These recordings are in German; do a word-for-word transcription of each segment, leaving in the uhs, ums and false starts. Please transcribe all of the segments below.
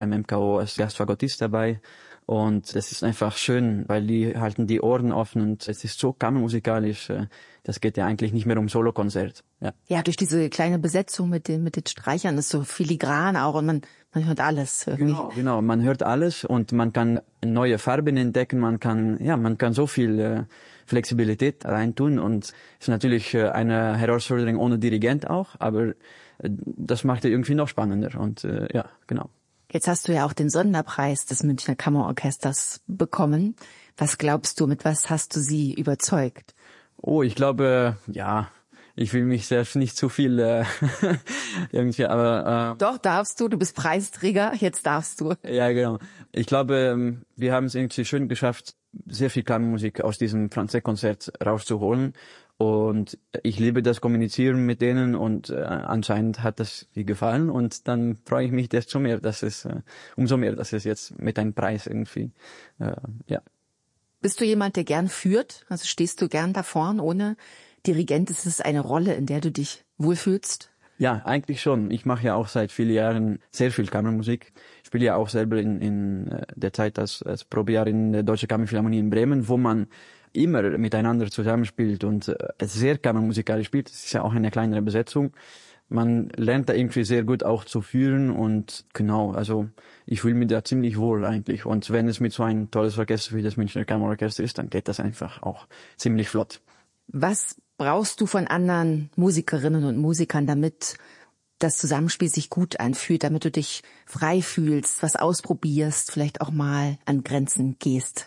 beim M K O als Gastfagottist dabei. Und das ist einfach schön, weil die halten die Ohren offen und es ist so kammermusikalisch. Das geht ja eigentlich nicht mehr um Solokonzert. Ja, ja, durch diese kleine Besetzung mit den mit den Streichern ist so filigran auch und man man hört alles irgendwie. Genau, genau, man hört alles und man kann neue Farben entdecken, man kann ja, man kann so viel äh, Flexibilität reintun und es ist natürlich äh, eine Herausforderung ohne Dirigent auch, aber äh, das macht es irgendwie noch spannender und äh, ja, genau. Jetzt hast du ja auch den Sonderpreis des Münchner Kammerorchesters bekommen. Was glaubst du, mit was hast du sie überzeugt? Oh, ich glaube, ja, ich will mich selbst nicht zu viel äh, irgendwie, aber... Äh, Doch, darfst du, du bist Preisträger, jetzt darfst du. Ja, genau. Ich glaube, wir haben es irgendwie schön geschafft, sehr viel Kammermusik aus diesem Franzek-Konzert rauszuholen. Und ich liebe das Kommunizieren mit denen und äh, anscheinend hat das mir gefallen und dann freue ich mich desto mehr, dass es, äh, umso mehr, dass es jetzt mit einem Preis irgendwie, äh, ja. Bist du jemand, der gern führt? Also stehst du gern da vorn ohne Dirigent? Ist es eine Rolle, in der du dich wohlfühlst? Ja, eigentlich schon. Ich mache ja auch seit vielen Jahren sehr viel Kammermusik. Ich spiele ja auch selber in, in der Zeit als, als Probejahr in der Deutschen Kammerphilharmonie in Bremen, wo man immer miteinander zusammenspielt und äh, sehr kammermusikalisch spielt. Das ist ja auch eine kleinere Besetzung. Man lernt da irgendwie sehr gut auch zu führen und genau, also ich fühle mich da ziemlich wohl eigentlich. Und wenn es mit so ein tolles Orchester wie das Münchner Kammerorchester ist, dann geht das einfach auch ziemlich flott. Was brauchst du von anderen Musikerinnen und Musikern, damit das Zusammenspiel sich gut anfühlt, damit du dich frei fühlst, was ausprobierst, vielleicht auch mal an Grenzen gehst?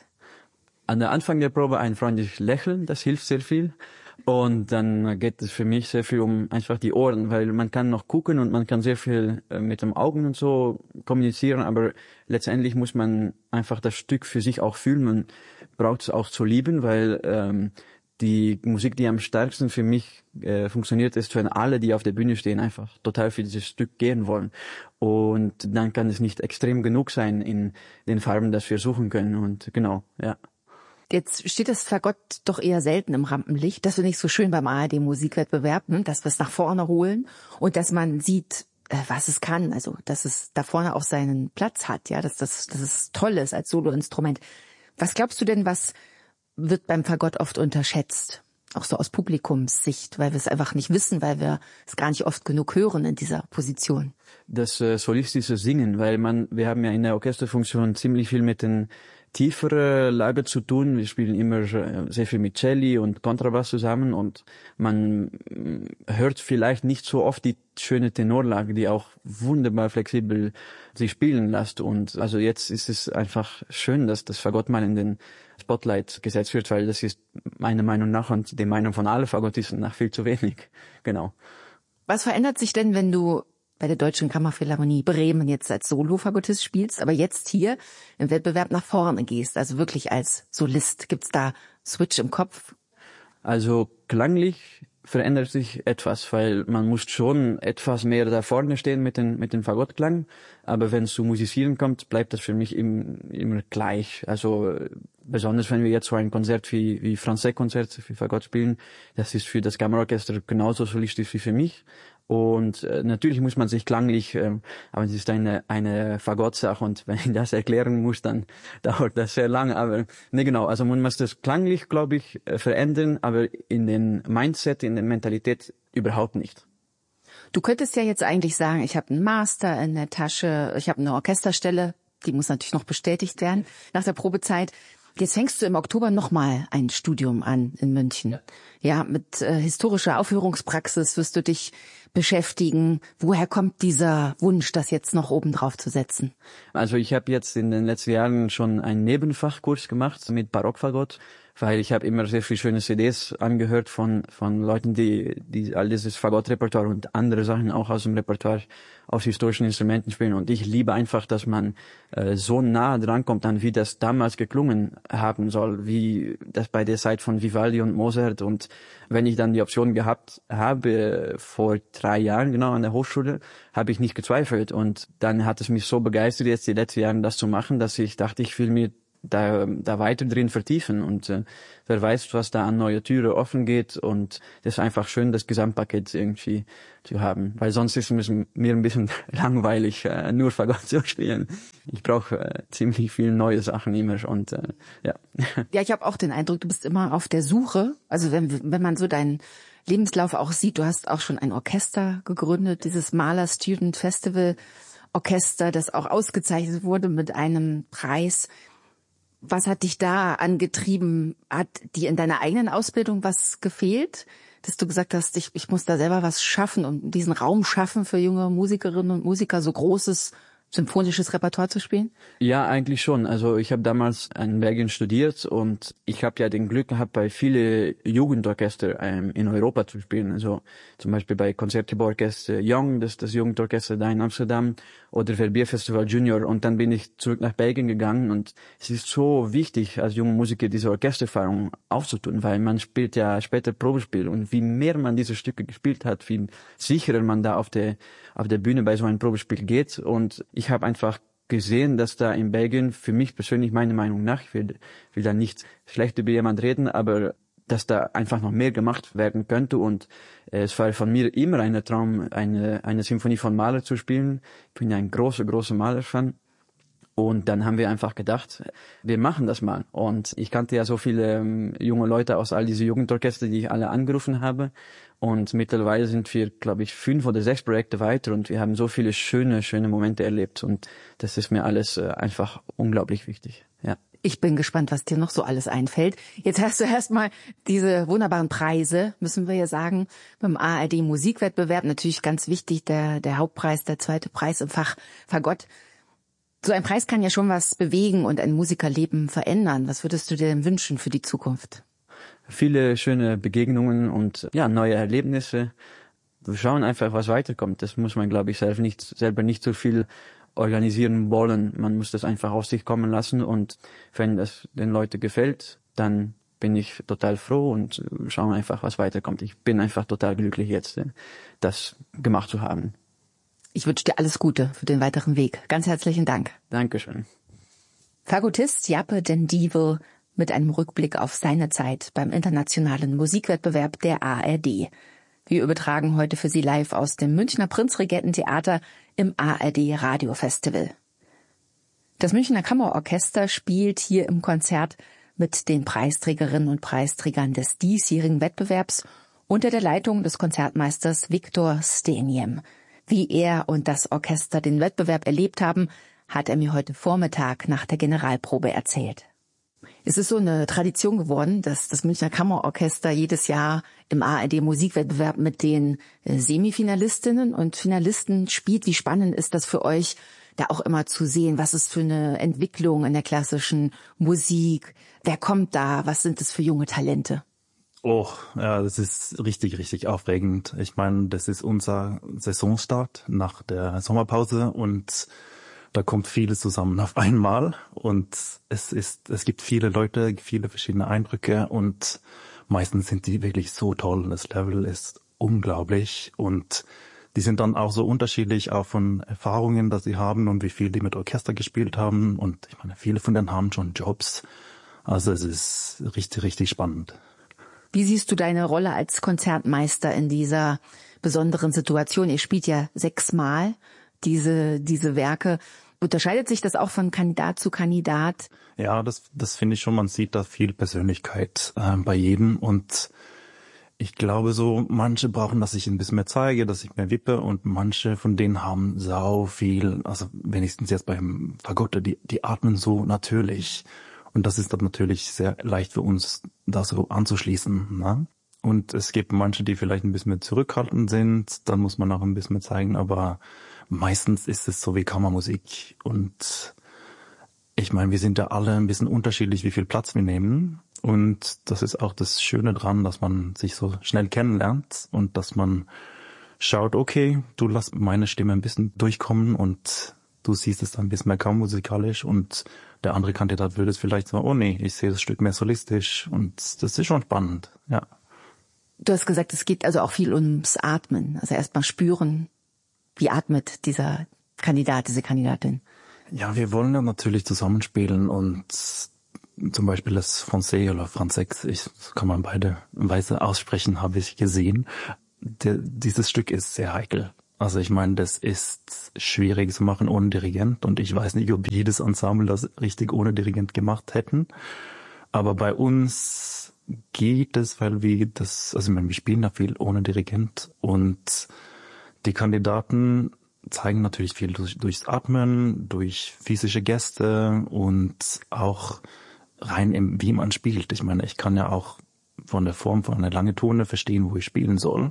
An der Anfang der Probe ein freundliches Lächeln, das hilft sehr viel. Und dann geht es für mich sehr viel um einfach die Ohren, weil man kann noch gucken und man kann sehr viel mit den Augen und so kommunizieren, aber letztendlich muss man einfach das Stück für sich auch fühlen. Man braucht es auch zu lieben, weil ähm, die Musik, die am stärksten für mich äh, funktioniert, ist, wenn alle, die auf der Bühne stehen, einfach total für dieses Stück gehen wollen. Und dann kann es nicht extrem genug sein in den Farben, das wir suchen können. Und genau, ja. Jetzt steht das Fagott doch eher selten im Rampenlicht. Das finde ich so schön beim A R D-Musikwettbewerb, ne? Dass wir es nach vorne holen und dass man sieht, äh, was es kann. Also, dass es da vorne auch seinen Platz hat, ja, dass das, dass es toll ist als Soloinstrument. Was glaubst du denn, was wird beim Fagott oft unterschätzt? Auch so aus Publikumssicht, weil wir es einfach nicht wissen, weil wir es gar nicht oft genug hören in dieser Position. Das äh, solistische Singen, weil man, wir haben ja in der Orchesterfunktion ziemlich viel mit den tiefere Lage zu tun. Wir spielen immer sehr viel mit Celli und Kontrabass zusammen und man hört vielleicht nicht so oft die schöne Tenorlage, die auch wunderbar flexibel sich spielen lässt. Und also jetzt ist es einfach schön, dass das Fagott mal in den Spotlight gesetzt wird, weil das ist meiner Meinung nach und die Meinung von allen Fagottisten nach viel zu wenig. Genau. Was verändert sich denn, wenn du bei der Deutschen Kammerphilharmonie Bremen jetzt als Solo-Fagottist spielst, aber jetzt hier im Wettbewerb nach vorne gehst, also wirklich als Solist? Gibt's da Switch im Kopf? Also klanglich verändert sich etwas, weil man muss schon etwas mehr da vorne stehen mit den mit dem Fagottklang, aber wenn es zu Musizieren kommt, bleibt das für mich im, immer gleich. Also besonders wenn wir jetzt so ein Konzert wie wie Franzek-Konzert für Fagott spielen, das ist für das Kammerorchester genauso solistisch wie für mich. Und äh, natürlich muss man sich klanglich, ähm, aber es ist eine eine Fagott-Sache und wenn ich das erklären muss, dann dauert das sehr lange. Aber ne genau, also man muss das klanglich, glaube ich, äh, verändern, aber in den Mindset, in der Mentalität überhaupt nicht. Du könntest ja jetzt eigentlich sagen, ich habe einen Master in der Tasche, ich habe eine Orchesterstelle, die muss natürlich noch bestätigt werden nach der Probezeit. Jetzt fängst du im Oktober nochmal ein Studium an in München. Ja, ja mit äh, historischer Aufführungspraxis wirst du dich beschäftigen. Woher kommt dieser Wunsch, das jetzt noch oben drauf zu setzen? Also ich habe jetzt in den letzten Jahren schon einen Nebenfachkurs gemacht mit Barockfagott, weil ich habe immer sehr viele schöne C Ds angehört von von Leuten, die die all dieses Fagott-Repertoire und andere Sachen auch aus dem Repertoire auf historischen Instrumenten spielen. Und ich liebe einfach, dass man äh, so nah dran kommt an, wie das damals geklungen haben soll, wie das bei der Zeit von Vivaldi und Mozart. Und wenn ich dann die Option gehabt habe, vor drei Jahren genau an der Hochschule, habe ich nicht gezweifelt. Und dann hat es mich so begeistert, jetzt die letzten Jahre das zu machen, dass ich dachte, ich will mir da, da weiter drin vertiefen und äh, wer weiß, was da an neue Türen offen geht und das ist einfach schön, das Gesamtpaket irgendwie zu haben, weil sonst ist es mir ein bisschen langweilig, äh, nur Fagott zu spielen. Ich brauche äh, ziemlich viele neue Sachen immer und äh, ja. Ja, ich habe auch den Eindruck, du bist immer auf der Suche, also wenn, wenn man so deinen Lebenslauf auch sieht, du hast auch schon ein Orchester gegründet, dieses Mahler Student Festival Orchester, das auch ausgezeichnet wurde mit einem Preis. Was hat dich da angetrieben? Hat dir in deiner eigenen Ausbildung was gefehlt? Dass du gesagt hast, ich, ich muss da selber was schaffen und diesen Raum schaffen für junge Musikerinnen und Musiker, so großes symphonisches Repertoire zu spielen? Ja, eigentlich schon. Also ich habe damals in Belgien studiert und ich habe ja den Glück gehabt, bei viele Jugendorchester ähm, in Europa zu spielen. Also zum Beispiel bei Concertgebouworchester Young, das ist das Jugendorchester da in Amsterdam, oder Verbier Festival Junior. Und dann bin ich zurück nach Belgien gegangen und es ist so wichtig, als junger Musiker diese Orchestererfahrung aufzutun, weil man spielt ja später Probespiel und wie mehr man diese Stücke gespielt hat, wie sicherer man da auf der auf der Bühne bei so einem Probespiel geht. Und ich habe einfach gesehen, dass da in Belgien, für mich persönlich, meine Meinung nach, ich will, will da nicht schlecht über jemand reden, aber dass da einfach noch mehr gemacht werden könnte. Und äh, es war von mir immer ein Traum, eine, eine Symphonie von Mahler zu spielen. Ich bin ja ein großer, großer Mahler-Fan. Und dann haben wir einfach gedacht, wir machen das mal. Und ich kannte ja so viele ähm, junge Leute aus all diese Jugendorchester, die ich alle angerufen habe. Und mittlerweile sind wir, glaube ich, fünf oder sechs Projekte weiter und wir haben so viele schöne, schöne Momente erlebt. Und das ist mir alles äh, einfach unglaublich wichtig. Ja. Ich bin gespannt, was dir noch so alles einfällt. Jetzt hast du erstmal diese wunderbaren Preise, müssen wir ja sagen, beim A R D Musikwettbewerb. Natürlich ganz wichtig, der, der Hauptpreis, der zweite Preis im Fach Fagott. So ein Preis kann ja schon was bewegen und ein Musikerleben verändern. Was würdest du dir denn wünschen für die Zukunft? Viele schöne Begegnungen und ja, neue Erlebnisse. Wir schauen einfach, was weiterkommt. Das muss man, glaube ich, selber nicht, selber nicht so viel organisieren wollen. Man muss das einfach auf sich kommen lassen und wenn das den Leuten gefällt, dann bin ich total froh und schauen einfach, was weiterkommt. Ich bin einfach total glücklich jetzt, das gemacht zu haben. Ich wünsche dir alles Gute für den weiteren Weg. Ganz herzlichen Dank. Dankeschön. Fagottist Jappe den Dievel mit einem Rückblick auf seine Zeit beim internationalen Musikwettbewerb der A R D. Wir übertragen heute für Sie live aus dem Münchner Prinzregententheater im A R D Radiofestival. Das Münchner Kammerorchester spielt hier im Konzert mit den Preisträgerinnen und Preisträgern des diesjährigen Wettbewerbs unter der Leitung des Konzertmeisters Viktor Steniem. Wie er und das Orchester den Wettbewerb erlebt haben, hat er mir heute Vormittag nach der Generalprobe erzählt. Es ist so eine Tradition geworden, dass das Münchner Kammerorchester jedes Jahr im A R D Musikwettbewerb mit den Semifinalistinnen und Finalisten spielt. Wie spannend ist das für euch, da auch immer zu sehen, was ist für eine Entwicklung in der klassischen Musik? Wer kommt da? Was sind das für junge Talente? Oh, ja, das ist richtig, richtig aufregend. Ich meine, das ist unser Saisonstart nach der Sommerpause und da kommt vieles zusammen auf einmal und es ist, es gibt viele Leute, viele verschiedene Eindrücke und meistens sind die wirklich so toll. Das Level ist unglaublich und die sind dann auch so unterschiedlich auch von Erfahrungen, dass sie haben und wie viel die mit Orchester gespielt haben und ich meine, viele von denen haben schon Jobs. Also es ist richtig, richtig spannend. Wie siehst du deine Rolle als Konzertmeister in dieser besonderen Situation? Ihr spielt ja sechsmal diese, diese Werke. Unterscheidet sich das auch von Kandidat zu Kandidat? Ja, das, das finde ich schon. Man sieht da viel Persönlichkeit äh, bei jedem und ich glaube so, manche brauchen, dass ich ein bisschen mehr zeige, dass ich mehr wippe und manche von denen haben sau viel, also wenigstens jetzt beim Fagotte, die, die atmen so natürlich. Und das ist dann natürlich sehr leicht für uns, da so anzuschließen. Ne? Und es gibt manche, die vielleicht ein bisschen mehr zurückhaltend sind. Dann muss man auch ein bisschen mehr zeigen. Aber meistens ist es so wie Kammermusik. Und ich meine, wir sind ja alle ein bisschen unterschiedlich, wie viel Platz wir nehmen. Und das ist auch das Schöne dran, dass man sich so schnell kennenlernt und dass man schaut, okay, du lass meine Stimme ein bisschen durchkommen und du siehst es dann ein bisschen mehr kammermusikalisch und der andere Kandidat würde es vielleicht sagen, oh nee, ich sehe das Stück mehr solistisch und das ist schon spannend, ja. Du hast gesagt, es geht also auch viel ums Atmen, also erstmal spüren, wie atmet dieser Kandidat, diese Kandidatin. Ja, wir wollen ja natürlich zusammenspielen und zum Beispiel das Français oder Franzek, ich kann man beide Weise aussprechen, habe ich gesehen. Der, dieses Stück ist sehr heikel. Also ich meine, das ist schwierig zu machen ohne Dirigent und ich weiß nicht, ob jedes Ensemble das richtig ohne Dirigent gemacht hätten. Aber bei uns geht es, weil wir das, also ich meine, wir spielen da viel ohne Dirigent und die Kandidaten zeigen natürlich viel durch, durchs Atmen, durch physische Geste und auch rein im, wie man spielt. Ich meine, ich kann ja auch von der Form von einer langen Tone verstehen, wo ich spielen soll.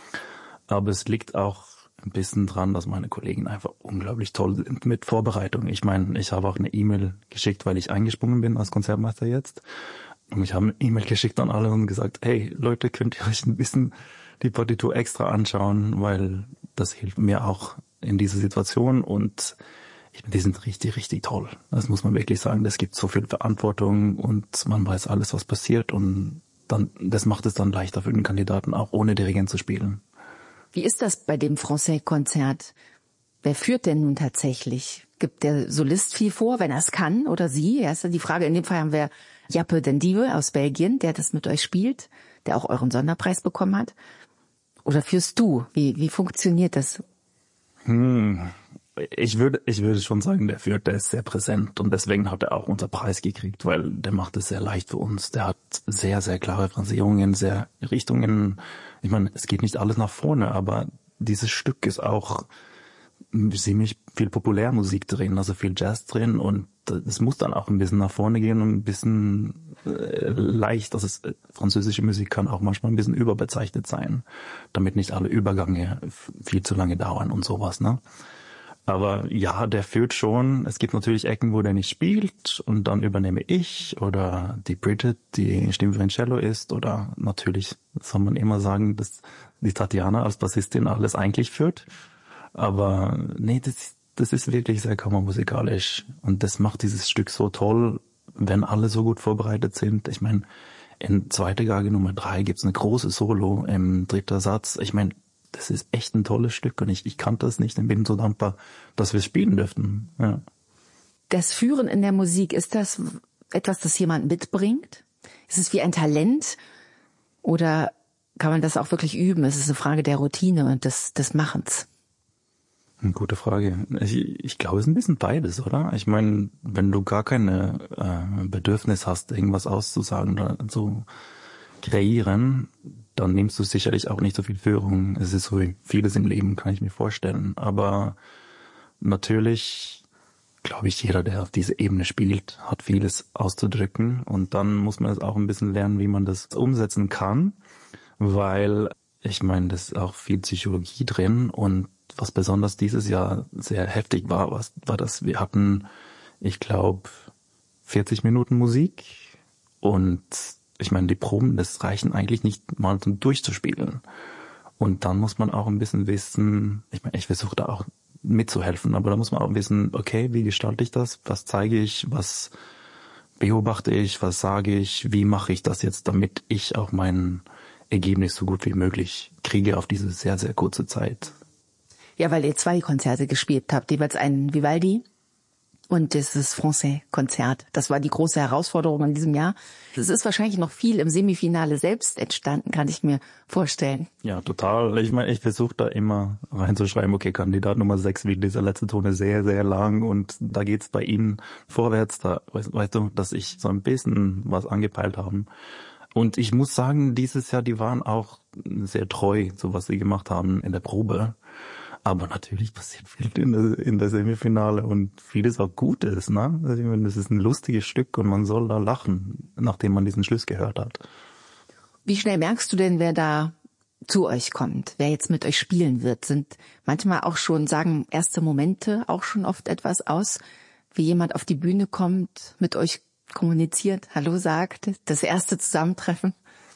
Aber es liegt auch ein bisschen dran, dass meine Kollegen einfach unglaublich toll sind mit Vorbereitung. Ich meine, ich habe auch eine E-Mail geschickt, weil ich eingesprungen bin als Konzertmeister jetzt. Und ich habe eine E-Mail geschickt an alle und gesagt, hey Leute, könnt ihr euch ein bisschen die Partitur extra anschauen, weil das hilft mir auch in dieser Situation und ich meine, die sind richtig, richtig toll. Das muss man wirklich sagen. Das gibt so viel Verantwortung und man weiß alles, was passiert und dann, das macht es dann leichter für den Kandidaten, auch ohne Dirigent zu spielen. Wie ist das bei dem Français-Konzert? Wer führt denn nun tatsächlich? Gibt der Solist viel vor, wenn er es kann, oder sie? Ja, ist ja die Frage. In dem Fall haben wir Jappe den Dieve aus Belgien, der das mit euch spielt, der auch euren Sonderpreis bekommen hat. Oder führst du? Wie, wie funktioniert das? Hm. Ich würde, ich würde schon sagen, der führt, der ist sehr präsent und deswegen hat er auch unser Preis gekriegt, weil der macht es sehr leicht für uns. Der hat sehr, sehr klare Phrasierungen, sehr Richtungen. Ich meine, es geht nicht alles nach vorne, aber dieses Stück ist auch ziemlich viel Populärmusik drin, also viel Jazz drin und es muss dann auch ein bisschen nach vorne gehen und ein bisschen äh, leicht, dass es französische Musik kann auch manchmal ein bisschen überbezeichnet sein, damit nicht alle Übergänge viel zu lange dauern und sowas, ne? Aber ja, der führt schon. Es gibt natürlich Ecken, wo der nicht spielt und dann übernehme ich oder die Bridget, die Stimme für ein Cello ist oder natürlich soll man immer sagen, dass die Tatjana als Bassistin alles eigentlich führt. Aber nee, das, das ist wirklich sehr kammermusikalisch und das macht dieses Stück so toll, wenn alle so gut vorbereitet sind. Ich meine, in zweiter Geige Nummer drei gibt's eine große Solo im dritten Satz. Ich meine, das ist echt ein tolles Stück und ich, ich kannte es nicht und bin so dankbar, dass wir es spielen dürften. Ja. Das Führen in der Musik, ist das etwas, das jemand mitbringt? Ist es wie ein Talent oder kann man das auch wirklich üben? Es ist eine Frage der Routine und des, des Machens. Eine gute Frage. Ich, ich glaube, es ist ein bisschen beides, oder? Ich meine, wenn du gar keine äh, Bedürfnis hast, irgendwas auszusagen oder so kreieren, dann nimmst du sicherlich auch nicht so viel Führung. Es ist so wie vieles im Leben, kann ich mir vorstellen. Aber natürlich, glaube ich, jeder, der auf dieser Ebene spielt, hat vieles auszudrücken. Und dann muss man es auch ein bisschen lernen, wie man das umsetzen kann. Weil, ich meine, das ist auch viel Psychologie drin. Und was besonders dieses Jahr sehr heftig war, was, war das, wir hatten, ich glaube, vierzig Minuten Musik und ich meine, die Proben, das reichen eigentlich nicht mal zum Durchzuspielen. Und dann muss man auch ein bisschen wissen, ich meine, ich versuche da auch mitzuhelfen, aber da muss man auch wissen, okay, wie gestalte ich das? Was zeige ich? Was beobachte ich? Was sage ich? Wie mache ich das jetzt, damit ich auch mein Ergebnis so gut wie möglich kriege auf diese sehr, sehr kurze Zeit? Ja, weil ihr zwei Konzerte gespielt habt, jeweils ein Vivaldi und dieses Français-Konzert. Das war die große Herausforderung in diesem Jahr. Es ist wahrscheinlich noch viel im Semifinale selbst entstanden, kann ich mir vorstellen. Ja, total. Ich meine, ich versuche da immer reinzuschreiben, okay, Kandidat Nummer sechs, wie dieser letzte Ton ist sehr, sehr lang und da geht's bei Ihnen vorwärts. Da weißt, weißt du, dass ich so ein bisschen was angepeilt haben. Und ich muss sagen, dieses Jahr, die waren auch sehr treu, so was sie gemacht haben in der Probe. Aber natürlich passiert viel in der, in der Semifinale und vieles auch Gutes, ne? Also ich meine, das ist ein lustiges Stück und man soll da lachen, nachdem man diesen Schluss gehört hat. Wie schnell merkst du denn, wer da zu euch kommt, wer jetzt mit euch spielen wird? Sind manchmal auch schon, sagen erste Momente auch schon oft etwas aus, wie jemand auf die Bühne kommt, mit euch kommuniziert, Hallo sagt, das erste Zusammentreffen?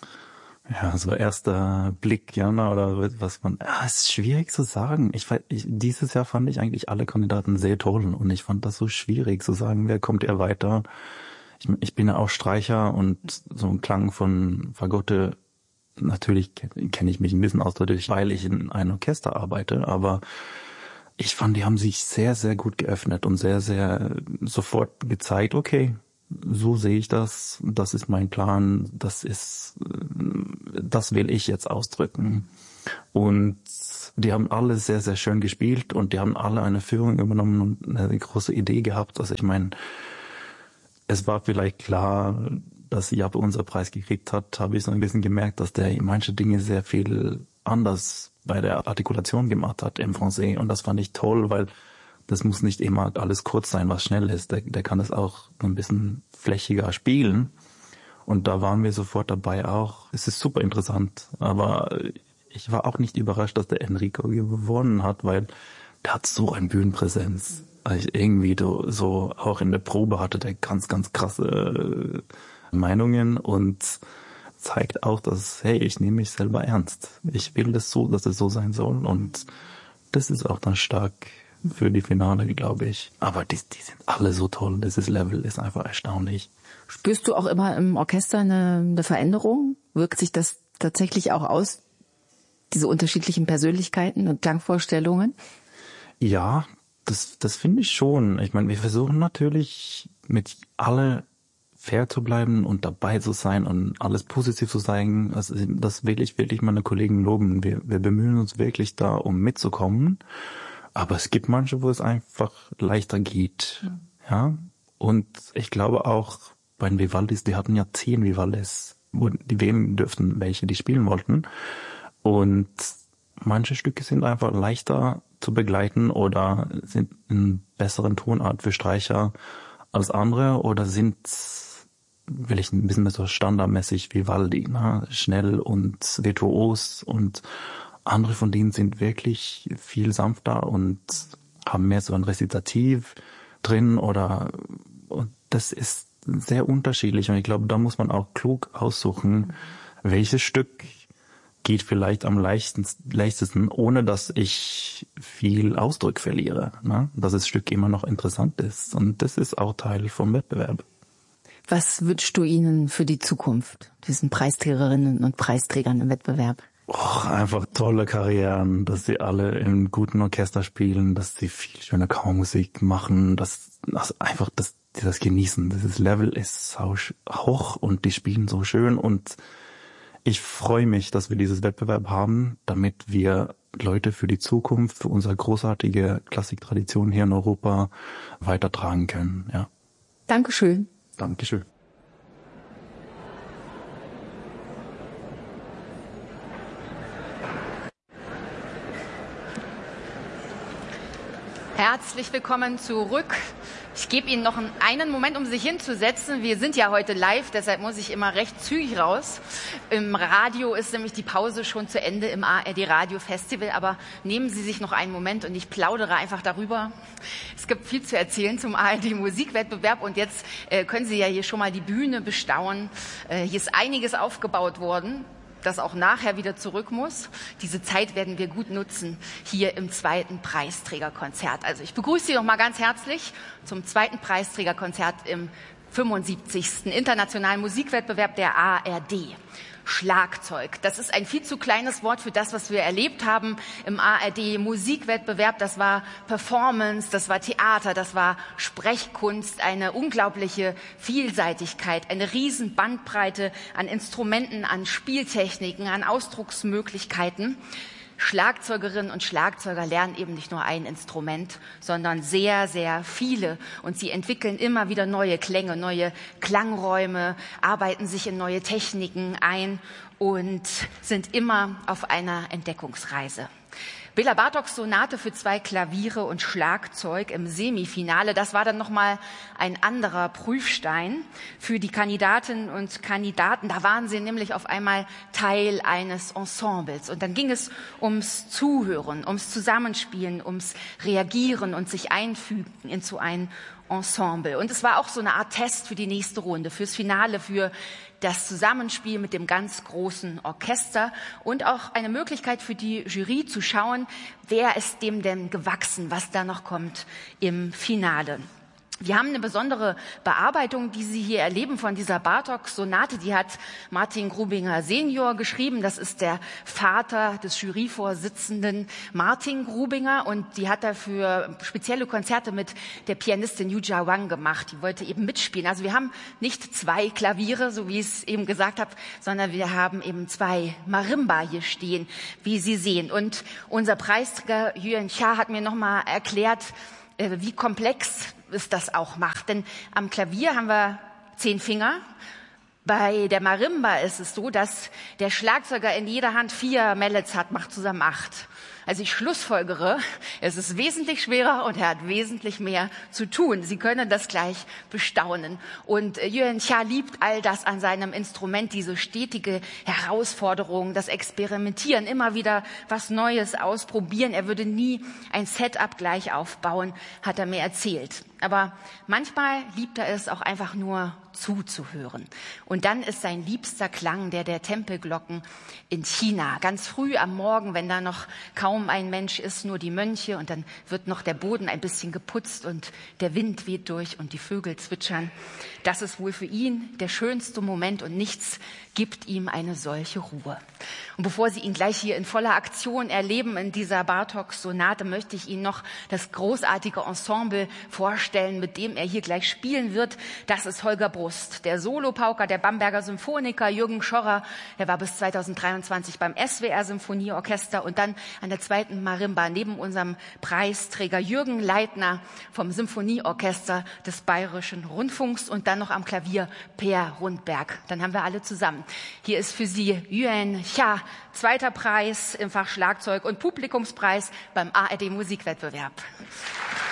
Ja, so erster Blick, ja, oder was man, ja, es ist schwierig zu sagen. Ich, ich, dieses Jahr fand ich eigentlich alle Kandidaten sehr toll und ich fand das so schwierig zu sagen, wer kommt eher weiter. Ich, ich bin ja auch Streicher und so ein Klang von Fagotte, natürlich kenne ich mich ein bisschen aus dadurch, weil ich in einem Orchester arbeite, aber ich fand, die haben sich sehr, sehr gut geöffnet und sehr, sehr sofort gezeigt, okay, so sehe ich das, das ist mein Plan, das ist, das will ich jetzt ausdrücken. Und die haben alle sehr, sehr schön gespielt und die haben alle eine Führung übernommen und eine große Idee gehabt. Also ich meine, es war vielleicht klar, dass Jappe unser Preis gekriegt hat, habe ich so ein bisschen gemerkt, dass der manche Dinge sehr viel anders bei der Artikulation gemacht hat im Français. Und das fand ich toll, weil das muss nicht immer alles kurz sein, was schnell ist. Der, der kann das auch ein bisschen flächiger spielen. Und da waren wir sofort dabei auch. Es ist super interessant. Aber ich war auch nicht überrascht, dass der Enrico gewonnen hat, weil der hat so eine Bühnenpräsenz. Also irgendwie so, auch in der Probe hatte der ganz, ganz krasse Meinungen und zeigt auch, dass, hey, ich nehme mich selber ernst. Ich will das so, dass es so sein soll und das ist auch dann stark für die Finale, glaube ich. Aber die, die sind alle so toll. Dieses Level ist einfach erstaunlich. Spürst du auch immer im Orchester eine, eine Veränderung? Wirkt sich das tatsächlich auch aus, diese unterschiedlichen Persönlichkeiten und Klangvorstellungen? Ja, das, das finde ich schon. Ich meine, wir versuchen natürlich mit alle fair zu bleiben und dabei zu sein und alles positiv zu zeigen. Also das will ich wirklich meine Kollegen loben. Wir, wir bemühen uns wirklich da, um mitzukommen. Aber es gibt manche, wo es einfach leichter geht. Mhm. Ja. Und ich glaube auch bei den Vivaldis, die hatten ja zehn Vivaldis, wo die wählen dürften, welche die spielen wollten. Und manche Stücke sind einfach leichter zu begleiten oder sind in besseren Tonart für Streicher als andere oder sind, will ich ein bisschen mehr so standardmäßig Vivaldi, ne? Schnell und virtuos, und andere von denen sind wirklich viel sanfter und haben mehr so ein Rezitativ drin oder, und das ist sehr unterschiedlich und ich glaube, da muss man auch klug aussuchen, welches Stück geht vielleicht am leichtesten, leichtesten, ohne dass ich viel Ausdruck verliere, ne? Dass das Stück immer noch interessant ist. Und das ist auch Teil vom Wettbewerb. Was wünschst du ihnen für die Zukunft, diesen Preisträgerinnen und Preisträgern im Wettbewerb? Och, einfach tolle Karrieren, dass sie alle in guten Orchester spielen, dass sie viel schöne Kammermusik machen, dass, dass einfach das, das genießen. Dieses Level ist so hoch und die spielen so schön und ich freue mich, dass wir dieses Wettbewerb haben, damit wir Leute für die Zukunft, für unsere großartige Klassiktradition hier in Europa weitertragen können. Ja. Dankeschön. Dankeschön. Herzlich willkommen zurück. Ich gebe Ihnen noch einen Moment, um sich hinzusetzen. Wir sind ja heute live, deshalb muss ich immer recht zügig raus. Im Radio ist nämlich die Pause schon zu Ende im A R D Radio Festival, aber nehmen Sie sich noch einen Moment und ich plaudere einfach darüber. Es gibt viel zu erzählen zum A R D Musikwettbewerb und jetzt äh, können Sie ja hier schon mal die Bühne bestaunen. Äh, hier ist einiges aufgebaut worden, das auch nachher wieder zurück muss. Diese Zeit werden wir gut nutzen hier im zweiten Preisträgerkonzert. Also ich begrüße Sie noch mal ganz herzlich zum zweiten Preisträgerkonzert im fünfundsiebzigsten Internationalen Musikwettbewerb der A R D. Schlagzeug. Das ist ein viel zu kleines Wort für das, was wir erlebt haben im A R D Musikwettbewerb. Das war Performance, das war Theater, das war Sprechkunst, eine unglaubliche Vielseitigkeit, eine riesen Bandbreite an Instrumenten, an Spieltechniken, an Ausdrucksmöglichkeiten. Schlagzeugerinnen und Schlagzeuger lernen eben nicht nur ein Instrument, sondern sehr, sehr viele. Und sie entwickeln immer wieder neue Klänge, neue Klangräume, arbeiten sich in neue Techniken ein und sind immer auf einer Entdeckungsreise. Bela Bartoks Sonate für zwei Klaviere und Schlagzeug im Semifinale, das war dann nochmal ein anderer Prüfstein für die Kandidatinnen und Kandidaten. Da waren sie nämlich auf einmal Teil eines Ensembles. Und dann ging es ums Zuhören, ums Zusammenspielen, ums Reagieren und sich einfügen in so ein Ensemble. Und es war auch so eine Art Test für die nächste Runde, fürs Finale, für das Zusammenspiel mit dem ganz großen Orchester und auch eine Möglichkeit für die Jury zu schauen, wer ist dem denn gewachsen, was da noch kommt im Finale. Wir haben eine besondere Bearbeitung, die Sie hier erleben von dieser Bartók-Sonate. Die hat Martin Grubinger Senior geschrieben. Das ist der Vater des Juryvorsitzenden Martin Grubinger. Und die hat dafür spezielle Konzerte mit der Pianistin Yuja Wang gemacht. Die wollte eben mitspielen. Also wir haben nicht zwei Klaviere, so wie ich es eben gesagt habe, sondern wir haben eben zwei Marimba hier stehen, wie Sie sehen. Und unser Preisträger Yuan Cha hat mir nochmal erklärt, wie komplex es das auch macht. Denn am Klavier haben wir zehn Finger. Bei der Marimba ist es so, dass der Schlagzeuger in jeder Hand vier Mallets hat, macht zusammen acht. Also ich schlussfolgere, es ist wesentlich schwerer und er hat wesentlich mehr zu tun. Sie können das gleich bestaunen. Und Yuan Cha liebt all das an seinem Instrument, diese stetige Herausforderung, das Experimentieren, immer wieder was Neues ausprobieren. Er würde nie ein Setup gleich aufbauen, hat er mir erzählt. Aber manchmal liebt er es auch einfach nur zuzuhören. Und dann ist sein liebster Klang der der Tempelglocken in China. Ganz früh am Morgen, wenn da noch kaum ein Mensch ist, nur die Mönche, und dann wird noch der Boden ein bisschen geputzt und der Wind weht durch und die Vögel zwitschern. Das ist wohl für ihn der schönste Moment und nichts gibt ihm eine solche Ruhe. Und bevor Sie ihn gleich hier in voller Aktion erleben in dieser Bartók-Sonate, möchte ich Ihnen noch das großartige Ensemble vorstellen, mit dem er hier gleich spielen wird. Das ist Holger Brust, der Solopauker der Bamberger Symphoniker, Jürgen Schorrer, der war bis zweitausenddreiundzwanzig beim S W R Symphonieorchester, und dann an der zweiten Marimba neben unserem Preisträger Jürgen Leitner vom Symphonieorchester des Bayerischen Rundfunks und dann noch am Klavier Per Rundberg. Dann haben wir alle zusammen. Hier ist für Sie Yuan Cha, zweiter Preis im Fach Schlagzeug und Publikumspreis beim A R D Musikwettbewerb.